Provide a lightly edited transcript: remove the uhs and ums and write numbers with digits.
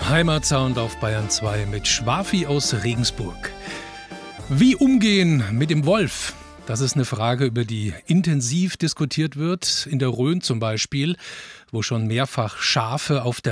Heimatsound auf Bayern 2 mit Schwafi aus Regensburg. Wie umgehen mit dem Wolf? Das ist eine Frage, über die intensiv diskutiert wird, in der Rhön zum Beispiel, wo schon mehrfach Schafe auf der